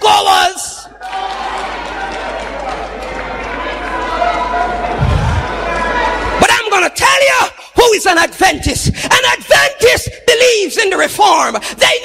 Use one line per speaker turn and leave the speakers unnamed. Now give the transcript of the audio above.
churchgoers. But I'm going to tell you who is an Adventist. An Adventist believes in the reform. They